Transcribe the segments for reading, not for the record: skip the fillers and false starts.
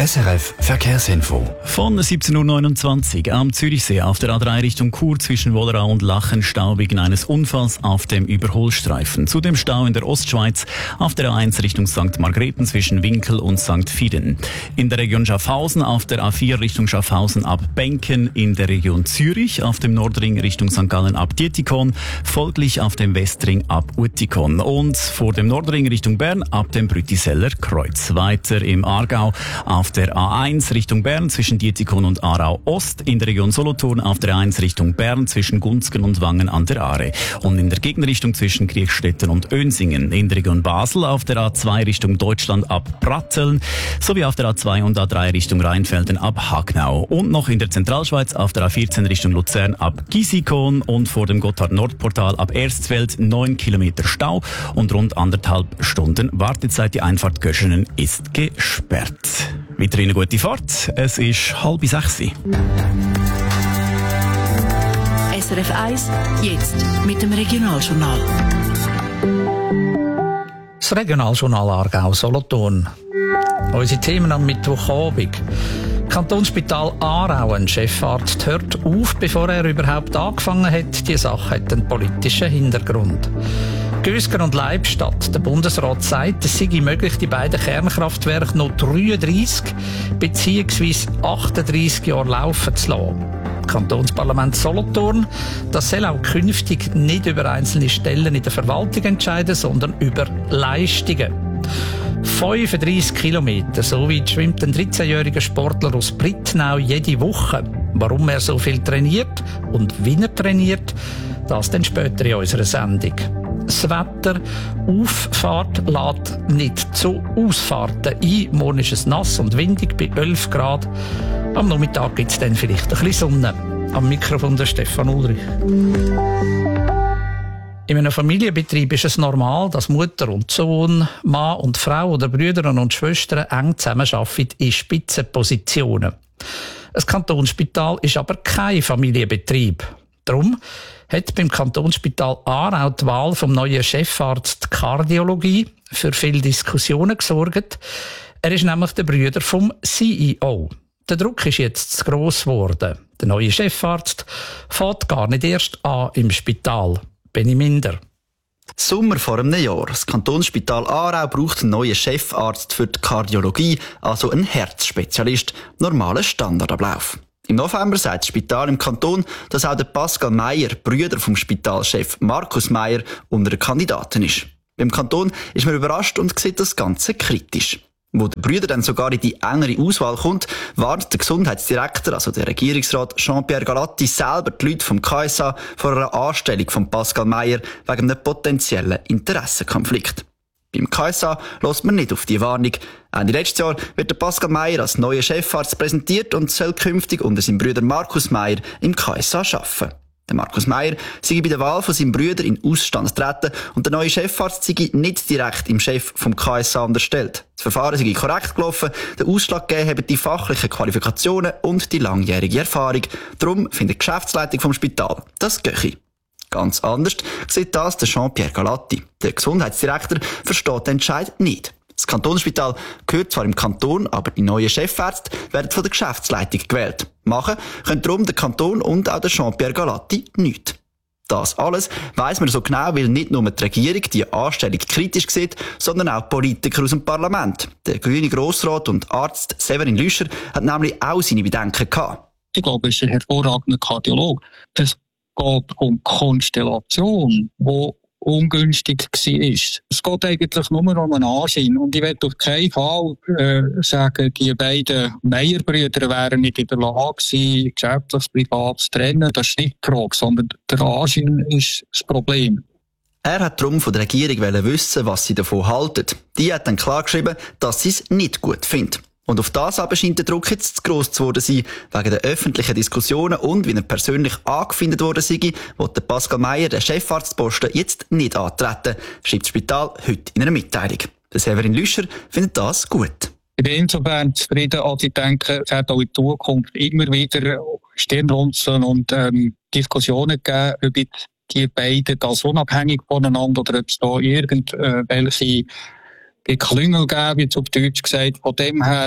SRF Verkehrsinfo. Von 17.29 Uhr am Zürichsee auf der A3 Richtung Chur zwischen Wollerau und Lachen Stau wegen eines Unfalls auf dem Überholstreifen. Zudem Stau in der Ostschweiz auf der A1 Richtung St. Margrethen zwischen Winkel und St. Fieden. In der Region Schaffhausen auf der A4 Richtung Schaffhausen ab Benken, in der Region Zürich auf dem Nordring Richtung St. Gallen ab Dietikon, folglich auf dem Westring ab Uetikon und vor dem Nordring Richtung Bern ab dem Brütiseller Kreuz. Weiter im Aargau auf der A1 Richtung Bern zwischen Dietikon und Aarau Ost, in der Region Solothurn auf der A1 Richtung Bern zwischen Gunzgen und Wangen an der Aare und in der Gegenrichtung zwischen Kriechstetten und Önsingen, in der Region Basel auf der A2 Richtung Deutschland ab Pratteln sowie auf der A2 und A3 Richtung Rheinfelden ab Hagnau und noch in der Zentralschweiz auf der A14 Richtung Luzern ab Gisikon und vor dem Gotthard-Nordportal ab Erstfeld 9 Kilometer Stau und rund 1,5 Stunden Wartezeit. Die Einfahrt Göschenen ist gesperrt. Weiterhin eine gute Fahrt. Es ist 5:30. SRF 1, jetzt mit dem Regionaljournal. Das Regionaljournal Aargau-Solothurn. Unsere Themen am Mittwochabend. Kantonsspital Aarau, ein Chefarzt, hört auf, bevor er überhaupt angefangen hat. Die Sache hat einen politischen Hintergrund. Gösger und Leibstadt. Der Bundesrat sagt, es sei möglich, die beiden Kernkraftwerke noch 33 bzw. 38 Jahre laufen zu lassen. Kantonsparlament Solothurn, das soll auch künftig nicht über einzelne Stellen in der Verwaltung entscheiden, sondern über Leistungen. 35 Kilometer, so weit schwimmt ein 13-jähriger Sportler aus Brittnau jede Woche. Warum er so viel trainiert und wie er trainiert, das dann später in unserer Sendung. Das Wetter, Auffahrt lädt nicht zu Ausfahrten ein. Morgen ist es nass und windig bei 11 Grad. Am Nachmittag gibt es dann vielleicht ein bisschen Sonne. Am Mikrofon der Stefan Ulrich. In einem Familienbetrieb ist es normal, dass Mutter und Sohn, Mann und Frau oder Brüder und Schwestern eng zusammenarbeiten in Spitzenpositionen. Ein Kantonsspital ist aber kein Familienbetrieb. Darum hat beim Kantonsspital Aarau die Wahl vom neuen Chefarzt Kardiologie für viele Diskussionen gesorgt. Er ist nämlich der Bruder vom CEO. Der Druck ist jetzt zu gross geworden. Der neue Chefarzt fährt gar nicht erst an im Spital. Benny Minder. Sommer vor einem Jahr. Das Kantonsspital Aarau braucht einen neuen Chefarzt für die Kardiologie, also einen Herzspezialist. Normaler Standardablauf. Im November sagt das Spital im Kanton, dass auch der Pascal Meier, Brüder vom Spitalchef Markus Meier, unter den Kandidaten ist. Beim Kanton ist man überrascht und sieht das Ganze kritisch. Wo der Brüder dann sogar in die engere Auswahl kommt, warnt der Gesundheitsdirektor, also der Regierungsrat Jean-Pierre Galatti, selber die Leute vom KSA vor einer Anstellung von Pascal Meier wegen einem potenziellen Interessenkonflikt. Beim KSA hört man nicht auf die Warnung. Ende letztes Jahr wird der Pascal Meier als neuer Chefarzt präsentiert und soll künftig unter seinem Bruder Markus Meier im KSA arbeiten. Der Markus Meier sei bei der Wahl von seinem Bruder in Ausstand getreten und der neue Chefarzt sei nicht direkt im Chef vom KSA unterstellt. Das Verfahren sei korrekt gelaufen, der Ausschlag gegeben haben die fachlichen Qualifikationen und die langjährige Erfahrung. Darum findet die Geschäftsleitung vom Spital, das gehe. Ganz anders sieht das der Jean-Pierre Galatti. Der Gesundheitsdirektor versteht den Entscheid nicht. Das Kantonsspital gehört zwar im Kanton, aber die neuen Chefärzte werden von der Geschäftsleitung gewählt. Machen können darum der Kanton und auch der Jean-Pierre Galatti nichts. Das alles weiss man so genau, weil nicht nur die Regierung die Anstellung kritisch sieht, sondern auch Politiker aus dem Parlament. Der grüne Grossrat und Arzt Severin Lüscher hat nämlich auch seine Bedenken gehabt. Ich glaube, er ist ein hervorragender Kardiologe. Es geht um Konstellation, die ungünstig war. Es geht eigentlich nur um einen Anschein. Und ich will auf keinen Fall sagen, die beiden Meier-Brüder wären nicht in der Lage gewesen, geschäftliches Privat zu trennen. Das ist nicht die Frage, sondern der Anschein ist das Problem. Er hat darum von der Regierung wissen, was sie davon halten. Die hat dann klargeschrieben, dass sie es nicht gut findet. Und auf das aber scheint der Druck jetzt zu gross zu worden sein, wegen der öffentlichen Diskussionen und wie er persönlich angefindet worden sei, will der Pascal Meier den Chefarztposten jetzt nicht antreten, schreibt das Spital heute in einer Mitteilung. Der Severin Lüscher findet das gut. Ich bin insofern zufrieden, als ich denke, es hat auch in Zukunft immer wieder Stirnrunzeln und Diskussionen gegeben über die beiden, das unabhängig voneinander, oder ob es da irgendwelche Klüngel geben, wie es auf Deutsch gesagt. Von dem her,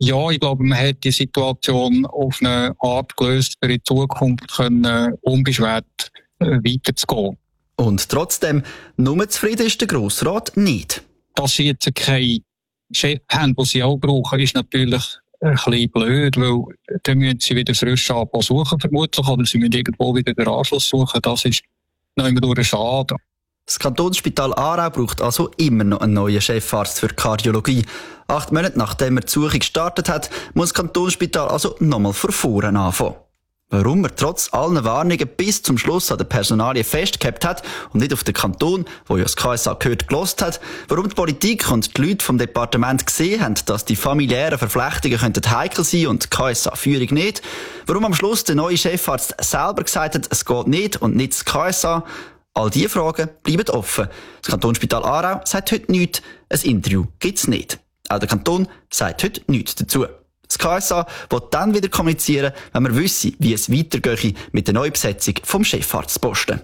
Ja, ich glaube, man hat die Situation auf eine Art gelöst, für in Zukunft unbeschwert weiterzugehen. Und trotzdem, nur zufrieden ist der Grossrat nicht. Dass sie jetzt keinen Chef haben, den sie auch brauchen, ist natürlich ein bisschen blöd, weil dann müssen sie wieder frisch Anbau suchen, vermutlich, oder sie müssen irgendwo wieder den Anschluss suchen. Das ist noch immer nur ein Schaden. Das Kantonsspital Aarau braucht also immer noch einen neuen Chefarzt für Kardiologie. 8 Monate nachdem er die Suche gestartet hat, muss das Kantonsspital also nochmal von vorne anfangen. Warum er trotz allen Warnungen bis zum Schluss an der Personalie festgehalten hat und nicht auf den Kanton, wo ja das KSA gehört, gelost hat, warum die Politik und die Leute vom Departement gesehen haben, dass die familiären Verflechtungen heikel sein und die KSA-Führung nicht, warum am Schluss der neue Chefarzt selber gesagt hat, es geht nicht und nicht das KSA, all diese Fragen bleiben offen. Das Kantonsspital Aarau sagt heute nichts, ein Interview gibt's nicht. Auch der Kanton sagt heute nichts dazu. Das KSA wird dann wieder kommunizieren, wenn wir wissen, wie es weitergeht mit der Neubesetzung vom Chefarztposten.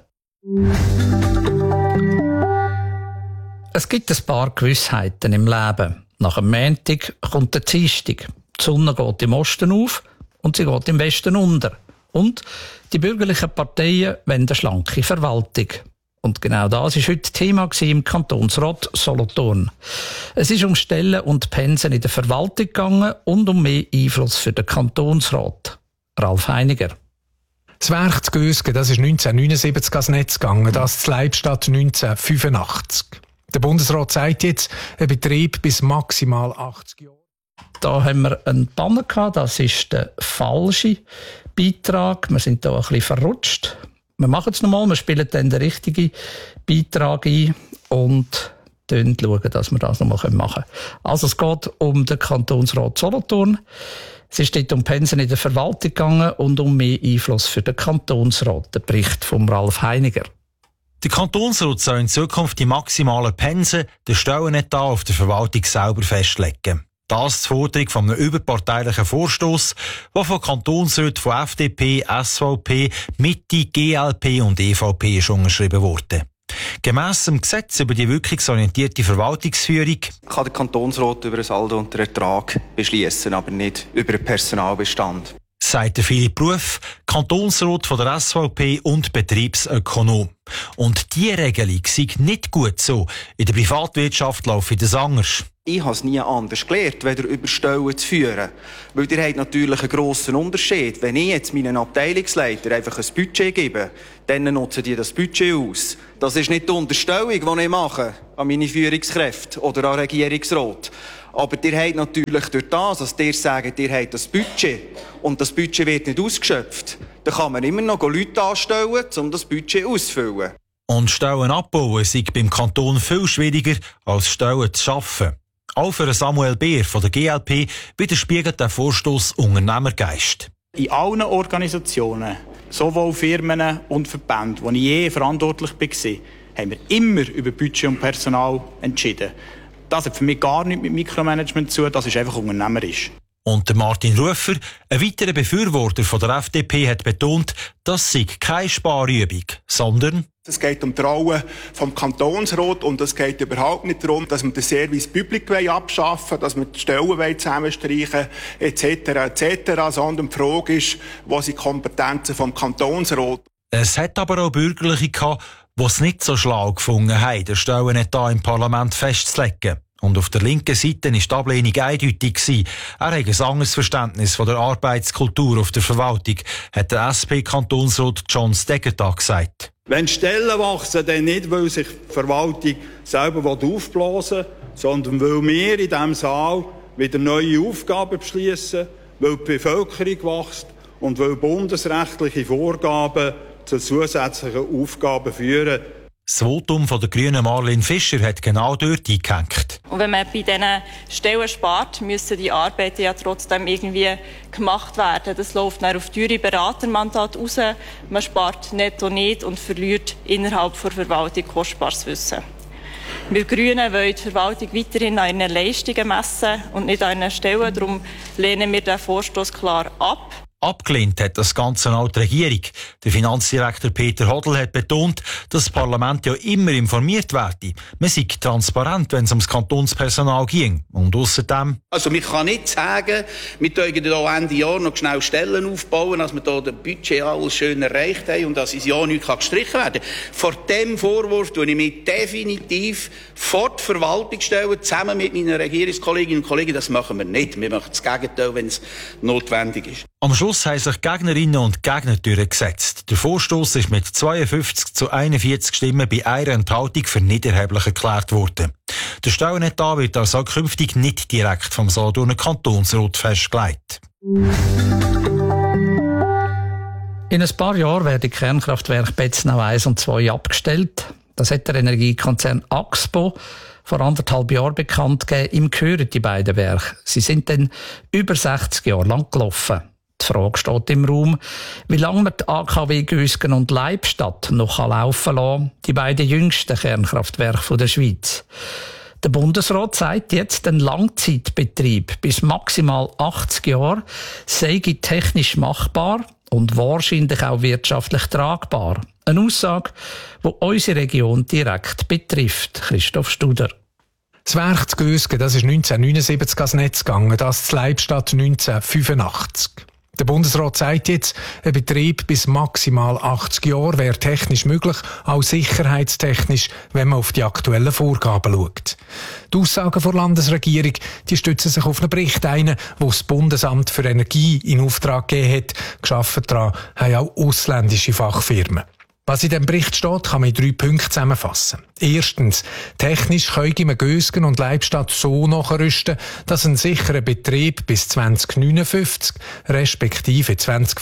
Es gibt ein paar Gewissheiten im Leben. Nach dem Montag kommt der Dienstag. Die Sonne geht im Osten auf und sie geht im Westen unter. Und die bürgerlichen Parteien wollen eine schlanke Verwaltung. Und genau das war heute Thema im Kantonsrat Solothurn. Es ist um Stellen und Pensen in der Verwaltung gegangen und um mehr Einfluss für den Kantonsrat. Ralf Heiniger. Das Werk zu Gösgen, das ist 1979 ans Netz gegangen, das zu Leibstadt 1985. Der Bundesrat sagt jetzt, ein Betrieb bis maximal 80 Jahre. Da haben wir einen Banner gehabt, das ist der falsche Beitrag. Wir sind da ein bisschen verrutscht. Wir machen es nochmal, wir spielen dann den richtigen Beitrag ein und schauen, dass wir das nochmal machen können. Also es geht um den Kantonsrat Solothurn. Es ist dort um Pensen in der Verwaltung gegangen und um mehr Einfluss für den Kantonsrat. Der Bericht von Ralf Heiniger. Der Kantonsrat soll in Zukunft die maximalen Pensen, den Stellenetat auf der Verwaltung selber festlegen. Das ist die Forderung von einem überparteilichen Vorstoss, der von Kantonsräten von FDP, SVP, Mitte, GLP und EVP ist unterschrieben wurde. Gemäss dem Gesetz über die wirkungsorientierte Verwaltungsführung kann der Kantonsrat über ein Saldo und den Ertrag beschließen, aber nicht über den Personalbestand. Sagt der Philipp Ruf, Kantonsrat von der SVP und Betriebsökonom. Und diese Regelung sei nicht gut so. In der Privatwirtschaft laufe das anders. Ich habe es nie anders gelernt, weder über Stellen zu führen. Weil ihr habt natürlich einen grossen Unterschied. Wenn ich jetzt meinen Abteilungsleiter einfach ein Budget gebe, dann nutzen die das Budget aus. Das ist nicht die Unterstellung, die ich mache an meine Führungskräfte oder an Regierungsrat. Aber ihr habt natürlich durch das, dass ihr sagt, ihr habt das Budget und das Budget wird nicht ausgeschöpft, dann kann man immer noch Leute anstellen, um das Budget auszufüllen. Und Stellen abbauen sei beim Kanton viel schwieriger, als Stellen zu schaffen. Auch für Samuel Beer von der GLP widerspiegelt der Vorstoss Unternehmergeist. In allen Organisationen, sowohl Firmen und Verbänden, wo ich je verantwortlich war, haben wir immer über Budget und Personal entschieden. Das hat für mich gar nichts mit Mikromanagement zu tun, das ist einfach unternehmerisch. Und der Martin Rufer, ein weiterer Befürworter von der FDP, hat betont, das sei keine Sparübung, sondern es geht um die Rolle vom Kantonsrat und es geht überhaupt nicht darum, dass wir den Service Public abschaffen wollen, dass wir die Stellen zusammenstreichen etc., sondern die Frage ist, wo sind die Kompetenzen vom Kantonsrat? Es hat aber auch Bürgerliche gehabt, die es nicht so schlau gefunden haben, den Stellenetat im Parlament festzulegen. Und auf der linken Seite war die Ablehnung eindeutig. Er hat ein anderes Verständnis von der Arbeitskultur auf der Verwaltung, hat der SP-Kantonsrat John Steggertag gesagt. Wenn Stellen wachsen, dann nicht, weil sich die Verwaltung selber aufblasen will, sondern weil wir in diesem Saal wieder neue Aufgaben beschließen, weil die Bevölkerung wächst und weil bundesrechtliche Vorgaben zu zusätzlichen Aufgaben führen. Das Votum von der grünen Marlene Fischer hat genau dort eingehängt. Und wenn man bei diesen Stellen spart, müssen die Arbeiten ja trotzdem irgendwie gemacht werden. Das läuft dann auf teure Beratermandate raus. Man spart netto nicht und verliert innerhalb der Verwaltung kostbares Wissen. Wir Grünen wollen die Verwaltung weiterhin an ihren Leistungen messen und nicht an ihren Stellen. Darum lehnen wir den Vorstoss klar ab. Abgelehnt hat das Ganze auch die Regierung. Der Finanzdirektor Peter Hodl hat betont, dass das Parlament ja immer informiert werde. Man sei transparent, wenn es ums Kantonspersonal ging. Und außerdem... Also man kann nicht sagen, wir können hier Ende Jahr noch schnell Stellen aufbauen, dass wir hier das Budget alles schön erreicht haben und dass ins Jahr nichts gestrichen werden kann. Vor dem Vorwurf tue ich mich definitiv vor die Verwaltung stellen, zusammen mit meinen Regierungskolleginnen und Kollegen. Das machen wir nicht. Wir machen das Gegenteil, wenn es notwendig ist. Am Schluss haben sich Gegnerinnen und Gegner durchgesetzt. Der Vorstoss ist mit 52-41 Stimmen bei einer Enthaltung für nicht erheblich erklärt worden. Der Steuenetat wird also künftig nicht direkt vom Solothurner Kantonsrat festgelegt. In ein paar Jahren werden die Kernkraftwerke Betznau 1 und 2 abgestellt. Das hat der Energiekonzern Axpo vor 1,5 Jahren bekannt gegeben. Ihm gehören die beiden Werke. Sie sind dann über 60 Jahre lang gelaufen. Die Frage steht im Raum, wie lange man die AKW Gösgen und Leibstadt noch laufen lassen kann, die beiden jüngsten Kernkraftwerke der Schweiz. Der Bundesrat sagt jetzt, ein Langzeitbetrieb bis maximal 80 Jahre sei technisch machbar und wahrscheinlich auch wirtschaftlich tragbar. Eine Aussage, die unsere Region direkt betrifft. Christoph Studer. Das Werk zu Gösgen, das ist 1979 ans Netz gegangen, das zu Leibstadt 1985. Der Bundesrat sagt jetzt, ein Betrieb bis maximal 80 Jahre wäre technisch möglich, auch sicherheitstechnisch, wenn man auf die aktuellen Vorgaben schaut. Die Aussagen der Landesregierung, die stützen sich auf einen Bericht ein, wo das Bundesamt für Energie in Auftrag gegeben hat. Geschaffen daran haben auch ausländische Fachfirmen. Was in diesem Bericht steht, kann man in 3 Punkte zusammenfassen. Erstens, technisch können wir Gösgen und Leibstadt so nachrüsten, dass ein sicherer Betrieb bis 2059 respektive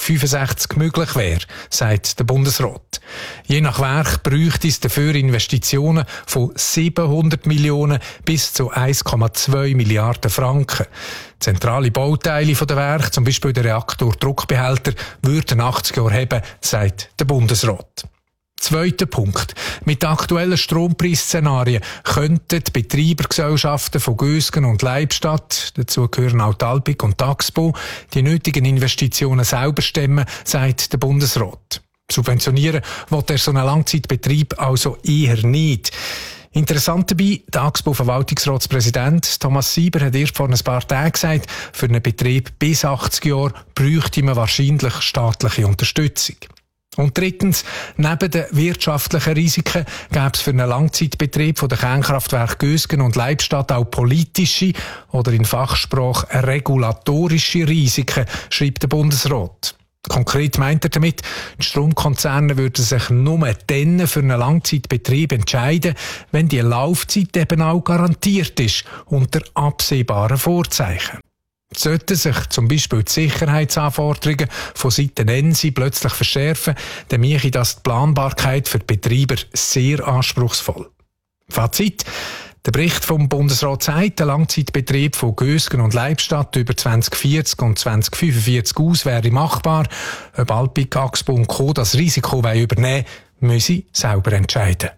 2065 möglich wäre, sagt der Bundesrat. Je nach Werk bräuchte es dafür Investitionen von 700 Millionen bis zu 1,2 Milliarden Franken. Zentrale Bauteile der Werke, zum Beispiel der Reaktordruckbehälter, würden 80 Jahre haben, sagt der Bundesrat. Zweiter Punkt. Mit aktuellen Stromppreisszenarien könnten die Betreibergesellschaften von Gösgen und Leibstadt, dazu gehören auch die Alpiq und die Axpo, die nötigen Investitionen selber stemmen, sagt der Bundesrat. Subventionieren will er so einen Langzeitbetrieb also eher nicht. Interessant dabei, der Axpo-Verwaltungsratspräsident Thomas Sieber hat erst vor ein paar Tagen gesagt, für einen Betrieb bis 80 Jahre bräuchte man wahrscheinlich staatliche Unterstützung. Und drittens, neben den wirtschaftlichen Risiken gäbe es für einen Langzeitbetrieb von den Kernkraftwerken Gösgen und Leibstadt auch politische oder in Fachsprache regulatorische Risiken, schreibt der Bundesrat. Konkret meint er damit, die Stromkonzerne würden sich nur dann für einen Langzeitbetrieb entscheiden, wenn die Laufzeit eben auch garantiert ist, unter absehbaren Vorzeichen. Sollten sich zum Beispiel die Sicherheitsanforderungen von Seiten ENSI plötzlich verschärfen, dann mache das die Planbarkeit für die Betreiber sehr anspruchsvoll. Fazit: Der Bericht vom Bundesrat sagt, der Langzeitbetrieb von Gösgen und Leibstadt über 2040 und 2045 aus wäre machbar. Ob Alpiq, Axpo und Co. das Risiko übernehmen wollen, müssen sie selber entscheiden.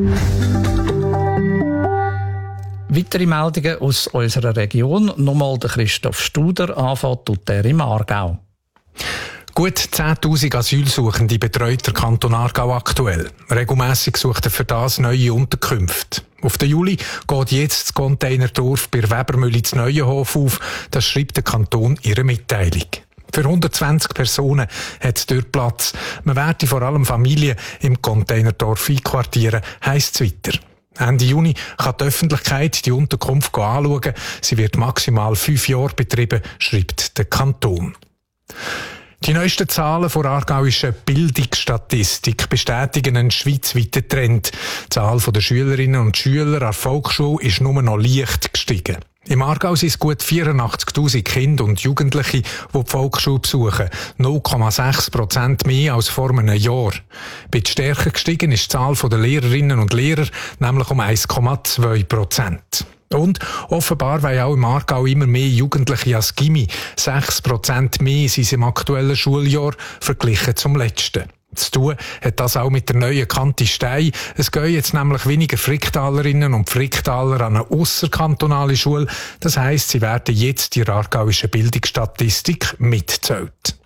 Weitere Meldungen aus unserer Region. Nochmal der Christoph Studer, anfängt tut er im Aargau. Gut 10'000 Asylsuchende betreut der Kanton Aargau aktuell. Regelmässig sucht er für das neue Unterkünfte. Auf den Juli geht jetzt das Containerdorf bei Webermühle zu Neuenhof auf. Das schreibt der Kanton in ihrer Mitteilung. Für 120 Personen hat es dort Platz. Man werde vor allem Familien im Containerdorf einquartieren, heisst es weiter. Ende Juni kann die Öffentlichkeit die Unterkunft anschauen. Sie wird maximal 5 Jahre betrieben, schreibt der Kanton. Die neuesten Zahlen der aargauischen Bildungsstatistik bestätigen einen schweizweiten Trend. Die Zahl der Schülerinnen und Schüler an der Volksschule ist nur noch leicht gestiegen. Im Aargau sind es gut 84'000 Kinder und Jugendliche, die die Volksschule besuchen. 0,6% mehr als vor einem Jahr. Bei den stärker gestiegen ist die Zahl der Lehrerinnen und Lehrer nämlich um 1,2%. Und offenbar wollen auch im Aargau immer mehr Jugendliche als Gymi. 6% mehr sind im aktuellen Schuljahr verglichen zum letzten. Zu tun hat das auch mit der neuen Kante Stein. Es gehen jetzt nämlich weniger Fricktalerinnen und Fricktaler an eine ausserkantonale Schule. Das heisst, sie werden jetzt in der aargauischen Bildungsstatistik mitgezählt.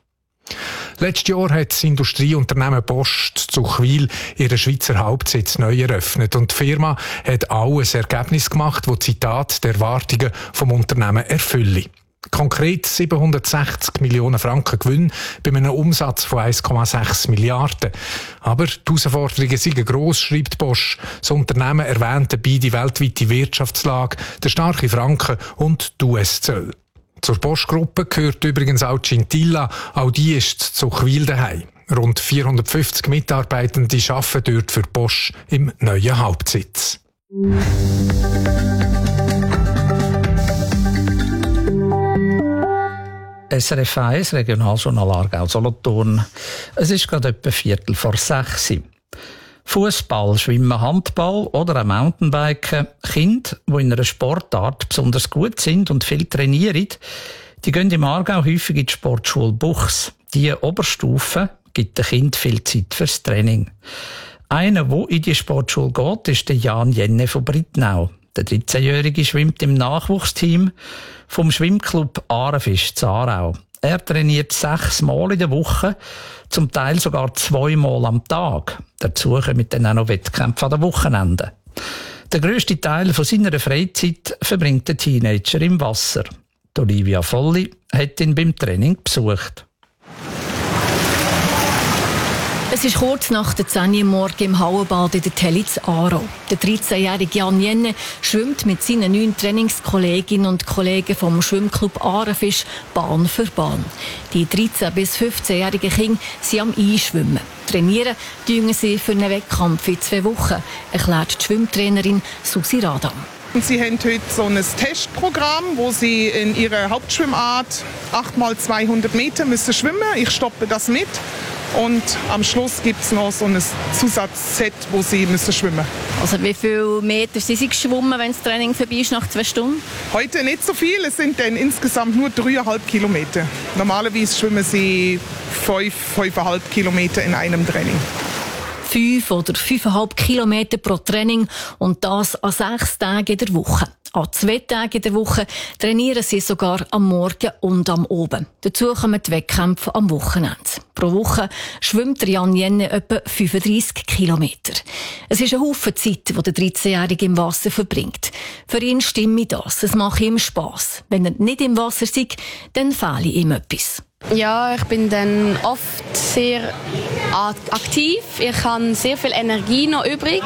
Letztes Jahr hat das Industrieunternehmen Bosch Zuchwil ihren Schweizer Hauptsitz neu eröffnet und die Firma hat auch ein Ergebnis gemacht, das Zitat der Erwartungen vom Unternehmen erfülle. Konkret 760 Millionen Franken Gewinn bei einem Umsatz von 1,6 Milliarden. Aber die Herausforderungen sind gross, schreibt Bosch. Das Unternehmen erwähnt dabei die weltweite Wirtschaftslage, der starke Franken und die US-Zölle. Zur Bosch-Gruppe gehört übrigens auch Scintilla, auch die ist zu Zuchwil daheim. Rund 450 Mitarbeitende arbeiten dort für Bosch im neuen Hauptsitz. SRF 1, Regionaljournal Aargau-Solothurn. Es ist gerade etwa 5:45. Fußball, Schwimmen, Handball oder auch Mountainbiken. Kinder, die in einer Sportart besonders gut sind und viel trainieren, die gehen im Aargau häufig in die Sportschule Buchs. Die Oberstufe gibt den Kindern viel Zeit fürs Training. Einer, der in die Sportschule geht, ist der Jan Jenne von Brittnau. Der 13-Jährige schwimmt im Nachwuchsteam vom Schwimmclub Ahrenfisch zu Aarau. Er trainiert 6 Mal in der Woche, zum Teil sogar 2 Mal am Tag. Dazu kommen dann auch noch Wettkämpfe an den Wochenenden. Der grösste Teil von seiner Freizeit verbringt der Teenager im Wasser. Die Olivia Volli hat ihn beim Training besucht. Es ist kurz nach der 10 Uhr morgen im Hallenbad in der Tellitz Aarau. Der 13-jährige Jan Jenne schwimmt mit seinen 9 Trainingskolleginnen und Kollegen vom Schwimmclub Ahrenfisch Bahn für Bahn. Die 13- bis 15-jährigen Kinder sind am Einschwimmen. Trainieren tun sie für einen Wettkampf in 2 Wochen, erklärt die Schwimmtrainerin Susi Radam. Sie haben heute so ein Testprogramm, wo Sie in Ihrer Hauptschwimmart 8x200 Meter müssen schwimmen. Ich stoppe das mit. Und am Schluss gibt es noch so ein Zusatzset, wo Sie müssen schwimmen. Also wie viele Meter sind Sie geschwommen, wenn das Training vorbei ist nach 2 Stunden? Heute nicht so viel, es sind dann insgesamt nur 3,5 Kilometer. Normalerweise schwimmen Sie 5,5 Kilometer in einem Training. 5 oder 5,5 Kilometer pro Training und das an 6 Tagen in der Woche. An 2 Tagen in der Woche trainieren sie sogar am Morgen und am Abend. Dazu kommen die Wettkämpfe am Wochenende. Pro Woche schwimmt Jan Jenne etwa 35 Kilometer. Es ist ein Haufen Zeit, die der 13-Jährige im Wasser verbringt. Für ihn stimme das. Es macht ihm Spass. Wenn er nicht im Wasser ist, dann fehle ihm etwas. Ja, ich bin dann oft sehr aktiv. Ich habe sehr viel Energie noch übrig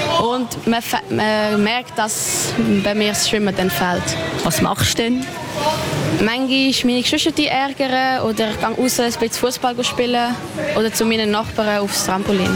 und man merkt, dass bei mir das Schwimmen dann fehlt. Was machst du denn? Manchmal meine Geschwister ärgern oder ich gehe raus, ein bisschen Fußball spielen oder zu meinen Nachbarn aufs Trampolin.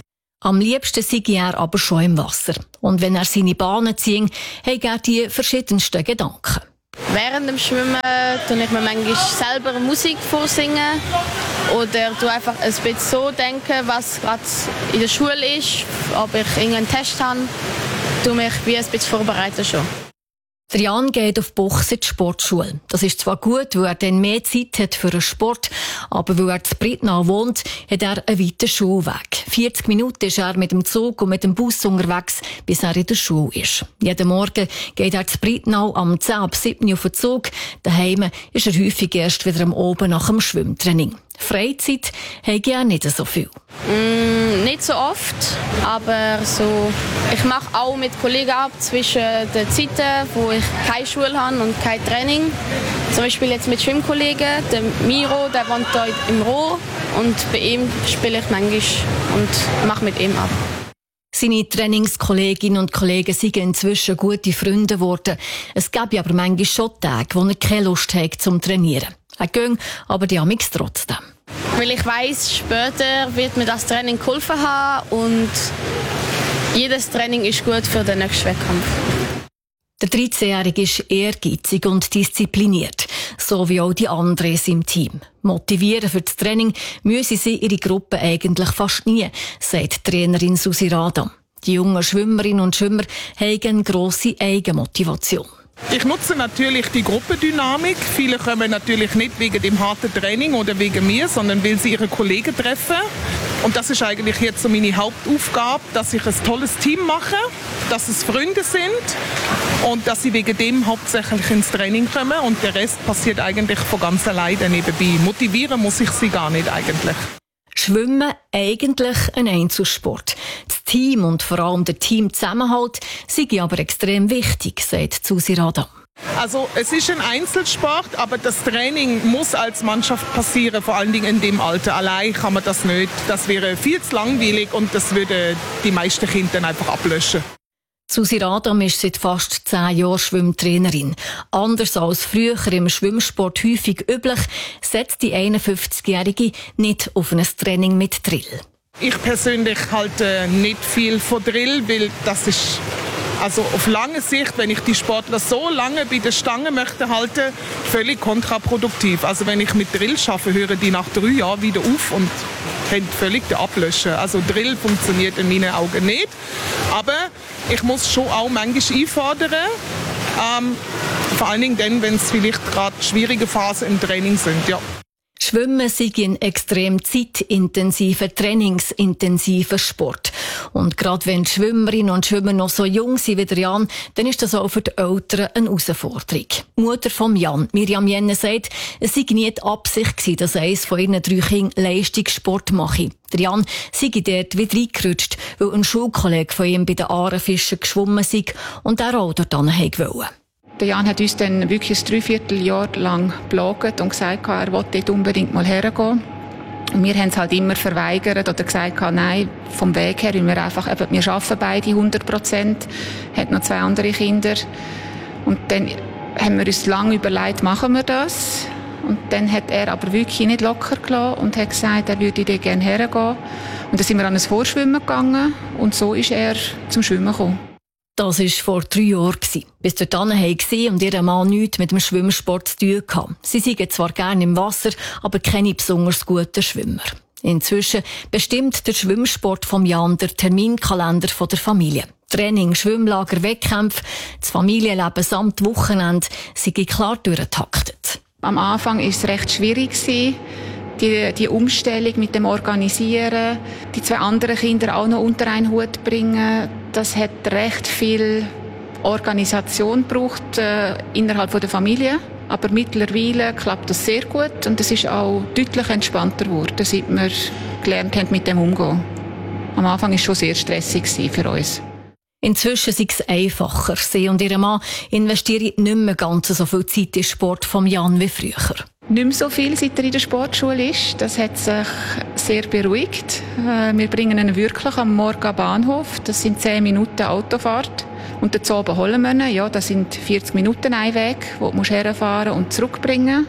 Am liebsten sei er aber schon im Wasser. Und wenn er seine Bahnen zieht, hat er die verschiedensten Gedanken. Während dem Schwimmen tue ich mir manchmal selber Musik vorsingen oder tue einfach ein bisschen so denken, was gerade in der Schule ist, ob ich irgendeinen Test habe, tue mich wie ein bisschen vorbereiten schon. Der Jan geht auf Buchs in die Sportschule. Das ist zwar gut, weil er dann mehr Zeit hat für den Sport, aber weil er in Brittnau wohnt, hat er einen weiten Schulweg. 40 Minuten ist er mit dem Zug und mit dem Bus unterwegs, bis er in der Schule ist. Jeden Morgen geht er zu Brittnau am 10 ab 7 auf den Zug. Daheim ist er häufig erst wieder am Abend nach dem Schwimmtraining. Freizeit habe er nicht so viel. Nicht so oft, aber so. Ich mache auch mit Kollegen ab zwischen den Zeiten, wo ich keine Schule habe und kein Training. Zum Beispiel jetzt mit Schwimmkollegen, der Miro, der wohnt hier im Rohr und bei ihm spiele ich manchmal und mache mit ihm ab. Seine Trainingskolleginnen und Kollegen sind inzwischen gute Freunde geworden. Es gäbe aber manchmal schon Tage, wo er keine Lust hat zum Trainieren. Er geht aber die Amix trotzdem. Weil ich weiss, später wird mir das Training geholfen haben und jedes Training ist gut für den nächsten Wettkampf. Der 13-Jährige ist ehrgeizig und diszipliniert, so wie auch die anderen in seinem Team. Motivieren für das Training müssen sie ihre Gruppe eigentlich fast nie, sagt Trainerin Susi Radam. Die jungen Schwimmerinnen und Schwimmer haben eine grosse Eigenmotivation. Ich nutze natürlich die Gruppendynamik. Viele kommen natürlich nicht wegen dem harten Training oder wegen mir, sondern weil sie ihre Kollegen treffen. Und das ist eigentlich jetzt so meine Hauptaufgabe, dass ich ein tolles Team mache, dass es Freunde sind und dass sie wegen dem hauptsächlich ins Training kommen. Und der Rest passiert eigentlich von ganz alleine nebenbei. Motivieren muss ich sie gar nicht eigentlich. Schwimmen eigentlich ein Einzelsport. Das Team und vor allem der Teamzusammenhalt sind aber extrem wichtig, sagt Susi Radam. Also es ist ein Einzelsport, aber das Training muss als Mannschaft passieren, vor allen Dingen in dem Alter. Allein kann man das nicht. Das wäre viel zu langweilig und das würde die meisten Kinder dann einfach ablöschen. Susi Radam ist seit fast 10 Jahren Schwimmtrainerin. Anders als früher im Schwimmsport häufig üblich, setzt die 51-Jährige nicht auf ein Training mit Drill. Ich persönlich halte nicht viel von Drill, weil das ist also auf lange Sicht, wenn ich die Sportler so lange bei der Stange möchte halten, völlig kontraproduktiv. Also wenn ich mit Drill arbeite, hören die nach 3 Jahren wieder auf und können völlig ablöschen. Also Drill funktioniert in meinen Augen nicht. Aber ich muss schon auch manchmal einfordern, vor allen Dingen dann, wenn es vielleicht gerade schwierige Phasen im Training sind. Ja. Schwimmen sei ein extrem zeitintensiver, trainingsintensiver Sport. Und gerade wenn die Schwimmerinnen und Schwimmer noch so jung sind wie der Jan, dann ist das auch für die Eltern eine Herausforderung. Die Mutter von Jan, Miriam Jenne, sagt, es sei nie die Absicht gewesen, dass eines von ihren 3 Kindern Leistungssport mache. Der Jan sei dort wieder reingerutscht, weil ein Schulkollege von ihm bei den Aarenfischen geschwommen sei und er auch dort wollte. Der Jan hat uns dann wirklich ein 3/4 Jahr lang geplagt und gesagt, er wollte dort unbedingt mal hergehen. Und wir haben es halt immer verweigert oder gesagt, nein, vom Weg her, weil wir einfach, wir arbeiten beide 100%, hat noch 2 andere Kinder. Und dann haben wir uns lange überlegt, machen wir das? Und dann hat er aber wirklich nicht locker gelassen und hat gesagt, er würde dort gerne hergehen. Und dann sind wir an ein Vorschwimmen gegangen und so ist er zum Schwimmen gekommen. Das war vor 3 Jahren. Bis dorthin haben sie und ihr Mann nichts mit dem Schwimmsport zu tun gehabt. Sie seien zwar gerne im Wasser, aber keine besonders guten Schwimmer. Inzwischen bestimmt der Schwimmsport vom Jan der Terminkalender der Familie. Training, Schwimmlager, Wettkämpfe, das Familienleben samt Wochenende sei klar durchgetaktet. Am Anfang war es recht schwierig. Die Umstellung mit dem Organisieren, die 2 anderen Kinder auch noch unter einen Hut bringen, das hat recht viel Organisation gebraucht innerhalb der Familie. Aber mittlerweile klappt das sehr gut und es ist auch deutlich entspannter geworden, seit wir gelernt haben, mit dem umzugehen. Am Anfang war es schon sehr stressig für uns. Inzwischen sei es einfacher. Sie und ihr Mann investieren nicht mehr ganz so viel Zeit in den Sport von Jan wie früher. Nicht mehr so viel, seit er in der Sportschule ist. Das hat sich sehr beruhigt. Wir bringen ihn wirklich am Morgen am Bahnhof. Das sind 10 Minuten Autofahrt. Und dazu oben holen wir ihn. Ja, das sind 40 Minuten ein Weg, wo du herfahren und zurückbringen.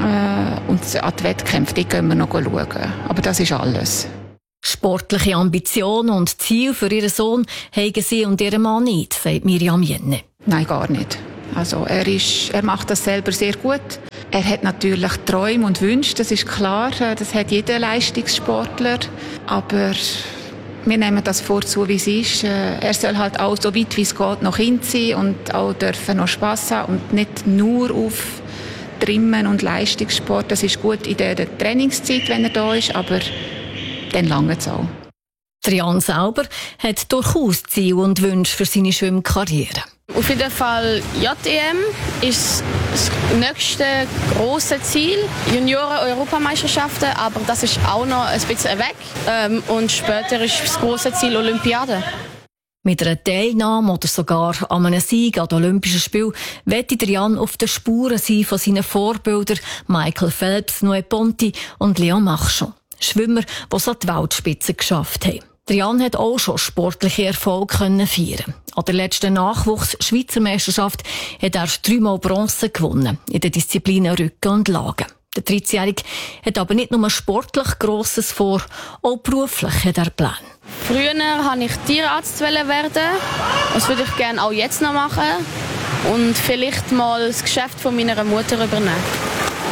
Und an die Wettkämpfe, die gehen wir noch schauen. Aber das ist alles. Sportliche Ambitionen und Ziele für ihren Sohn haben sie und ihren Mann nicht, sagt Miriam Jenne. Nein, gar nicht. Also er macht das selber sehr gut. Er hat natürlich Träume und Wünsche, das ist klar. Das hat jeder Leistungssportler. Aber wir nehmen das vor, so wie es ist. Er soll halt auch so weit wie es geht noch hin sein und auch dürfen noch Spass haben und nicht nur auf Trimmen und Leistungssport. Das ist gut in der Trainingszeit, wenn er da ist, aber dann lange es auch. Der Jan selber hat durchaus Ziele und Wünsche für seine Schwimmkarriere. Auf jeden Fall JEM ist das nächste grosse Ziel. Junioren-Europameisterschaften, aber das ist auch noch ein bisschen weg. Und später ist das grosse Ziel Olympiade. Mit einer Teilnahme oder sogar an einem Sieg an den Olympischen Spielen wette der Jan auf den Spuren sein von seinen Vorbildern Michael Phelps, Noé Ponti und Léon Marchand. Schwimmer, die es an die Weltspitze geschafft haben. Der Jan hat auch schon sportliche Erfolge feiern. An der letzten Nachwuchs-Schweizer Meisterschaft hat er 3-mal Bronze gewonnen in den Disziplinen Rücken und Lagen. Der 13-Jährige hat aber nicht nur sportlich Grosses vor, auch beruflich hat er Pläne. Früher wollte ich Tierarzt werden. Das würde ich gerne auch jetzt noch machen. Und vielleicht mal das Geschäft von meiner Mutter übernehmen.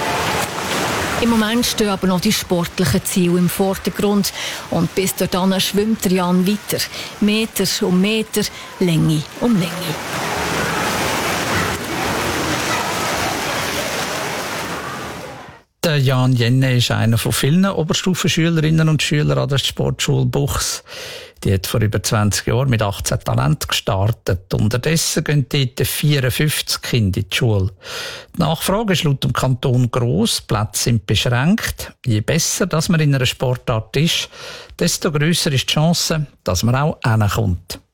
Im Moment stehen aber noch die sportlichen Ziele im Vordergrund. Und bis dorthin schwimmt der Jan weiter. Meter um Meter, Länge um Länge. Der Jan Jenne ist einer von vielen Oberstufenschülerinnen und Schülern an der Sportschule Buchs. Die hat vor über 20 Jahren mit 18 Talenten gestartet. Unterdessen gehen dort 54 Kinder in die Schule. Die Nachfrage ist laut dem Kanton gross, die Plätze sind beschränkt. Je besser dass man in einer Sportart ist, desto grösser ist die Chance, dass man auch hinkommt.